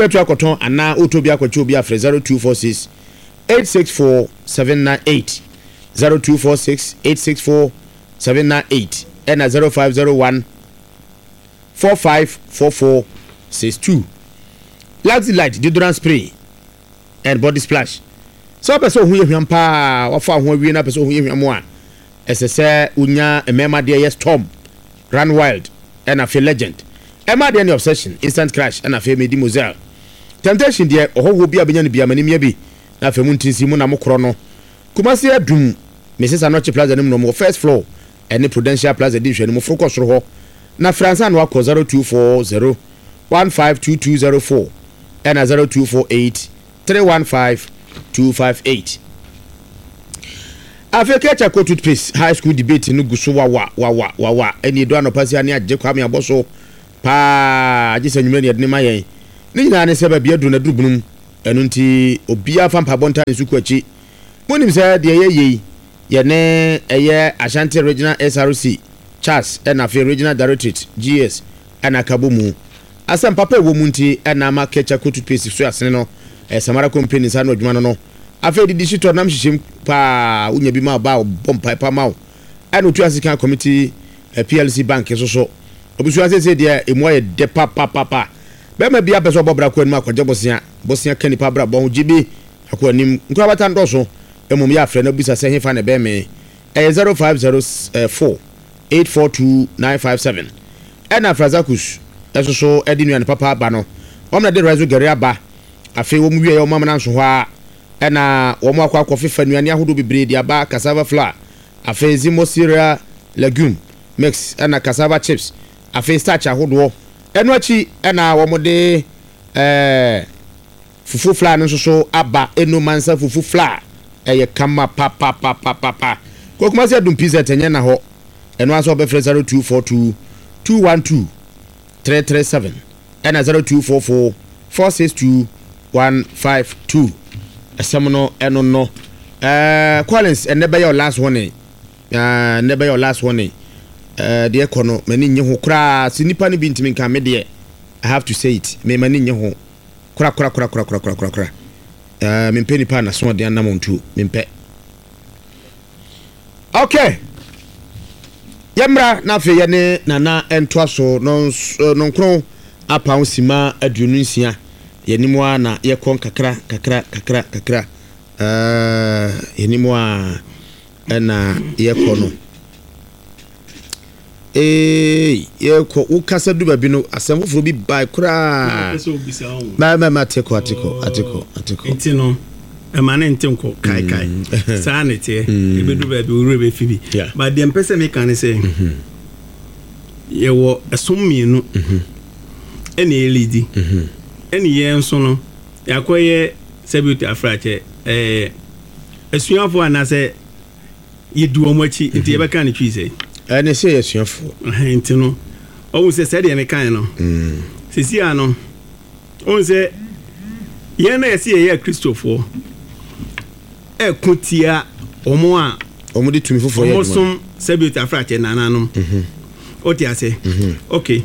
betu akoton ana otobi akwachi obi afre zero two four six eight six four seven nine eight zero two four six eight six four seven nine eight and zero five zero one four five four four six two. Laxi Light deodorant spray and body splash. So person hu yehwam pa wafa ho awie na person hu yehwam a esese unya emema de yes storm run wild and a feel legend. Emma de obsession instant crash and a feel medi mozelle. Temptation de oho bi abenya ne bia manim ya bi na afa mu ntinsi mu na mokro no. Kumasi adum Missus Anoche Plaza nim no mo first floor and Prudential Plaza division mo focus ro ho. Na France and wako zero two four zero one five two two zero four and a zero two four eight three one five two five eight. Africa Chako toothpaste high school debate no guso wa wa wa wa wa eni do anopasi ani agye kwame aboso pa agye sanyume ne de mayen ni nyina ne seba bia do na durubunum enu nti obia fa mpa bonta ne suku achi monim se de ye ye ye ne eye Ashanti Regional S R C Charles and Afi Regional Directorate G S and Akabomu asam papa wo munti na ma Chako toothpaste so asene no e Samara company sa no adwuma no no afi di digital nam hihim pa unya bi ma ba bompa pa ma and otu asika committee P L C bank so so obusu asese de emu aye de pa pa pa pa be ma bia beso bobra ko anu akwaje bosia bosia kani pa bra bon gibi akwanim nkwa bata ndoso emum ya afre na busa se hefa na be me e zero five zero four eight four two nine five seven ena frazakus eso so edinu an papa ba no omna de rezo gere aba afi wo mu wie yo mama na nso ho a ena wo mu akwa akofefa nuane ahodo bebre di aba cassava flour afi zimo cereal legume mix ena cassava chips afi starch ahodo eno achi ena wo mu de eh fufu flour nso so aba eno mansa fufu flour eye kama pa pa pa pa pa pa kokuma se dum pizza tenye na ho eno aso be free zero two four two two one two three three seven ena zero two four four four six two one five two asamono eno no eh Collins and never your last one eh never your last one eh de ekono mani nye ho kra sinipa ne bi ntimi nka me de I have to say it me mani nye ho kra kra kra kra kra kra kra eh me peni pa na so de anam ontu me mpe okay yamra na fe ye ne nana ento aso no no nkro apa osima aduonu nsia yenimu a na ye kon kakra kakra kakra kakra eh yenimu a na ye kono eh ye ko ukasa du babi no asem foforo bi bai kra ba ma ma teko ateko ateko ateko enti no e ma ne ntenko kai kai sa ne tie e be du babi uru be fibi ba de mpese me kan se ye wo esommienu ene elidi eni ye nso no yakoye sebuti afrache eh esuafo anase yedu omachi nti yebeka ne twise ene se esuafo nti no o se se de me kan no mm sisi ano o se ye na yesi ye Christopher e kutia omo a omo de tumi fofo ye omo som sebuti afrache nananom mhm o ti ase mhm okay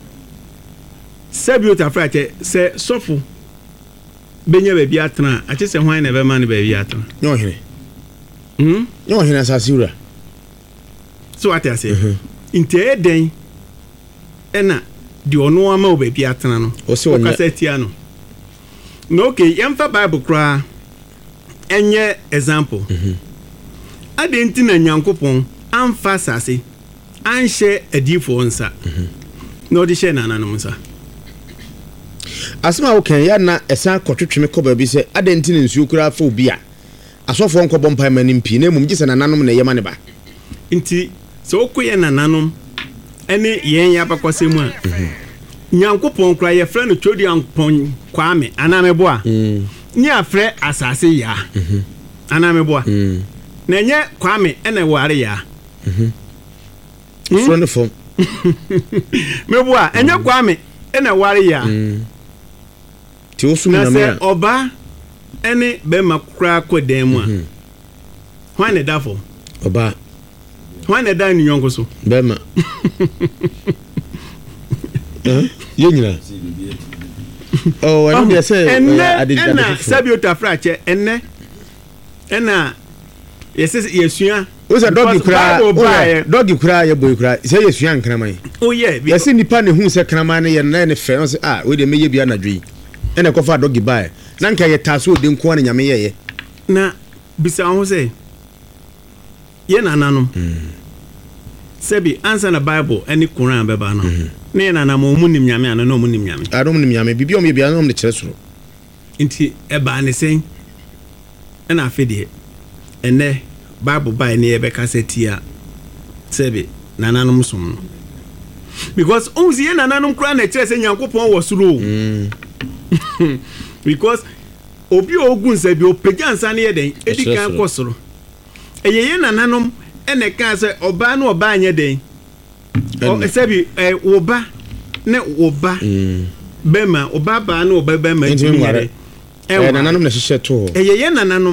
sebuti afrache se sofo benya be bia tena ache se hwan na be ma ne be bia tena no hene hmm nyɛ ɔhene asase wura so what I say nti e den ɛna di ɔno ama wo baabi atena no ɔkasa tia no no okay yɛmfa bible koraa ɛnyɛ example ade nti na nyankopɔn amfa asase anhyɛ adiifoɔ nsa na ɔde hyɛ nananom nsa asɛm a wokan yɛ na ɛsan kɔtwetweme kɔ baabi sɛ ade nti na nsuo koraa fa obi a asɔfoɔ nkɔbɔ mpae ma no mpii na mmom gye sɛ nananom na ɛyɛma ne ba nti sɛ wokɔyɛ nananom ɛne yɛn yɛ abakɔsɛ mu a nyankopɔn koraa yɛfrɛ no twodi ampɔn kwame anaa meboa ne afrɛ asase yaa anaa meboa na ɛnyɛ kwame ɛna ware yaa fro ne fam meboa ɛnyɛ kwame ɛna ware yaa ti wo sum na me sɛ ɔba ɛne bɛma koraa kɔ dan mu a hwan ne da fam ɔba hwan ne da ne nyɔnko so bɛma yɛ nyina oh ɛno deɛ sɛ ɛnɛ ɛna sabiota frakyɛ ɛnɛ ɛna yɛsɛ yɛsua o sɛ dɔgi kura o dɔgi kura yɛ boy kura sɛ yɛsua nkraman o yɛ yɛsɛ nipa ne hu sɛ kraman ne yɛ na ne fɛ no sɛ ah we de meyɛ bia na dwi ɛna kɔfa dɔgi bae na nka yɛ taso de nko ne nyame yɛyɛ na bisa ho sɛ yɛ nananom sɛbi ansa na bible ɛne koran bɛba no ne yɛ nanam ɔmu nim nyame ano na ɔmu nim nyame adom nim nyame bibia ɔm yɛ bia na ɔm de kyerɛ soro nti ɛbaa ne sɛn ɛna afei deɛ ɛnɛ bible bae ne yɛbɛka sɛ tia sɛbi nananom som no because ɔhu sɛ yɛ nananom koraa na ɛkyerɛ sɛ nyankopɔn wɔ soro because obi a ogun sɛ bi opagya nsa ne yɛ den edi kan kɔ soro ɛyɛ yɛ nananom ɛna ɛka sɛ ɔbaa ne ɔbaa nyɛ den sɛ bi ɛ wɔba ne wɔba bɛma ɔbaa baa ne ɔbaa bɛma ntumi nyɛ den ɛyɛ nananom na hyehyɛ to ɛyɛ yɛ nananom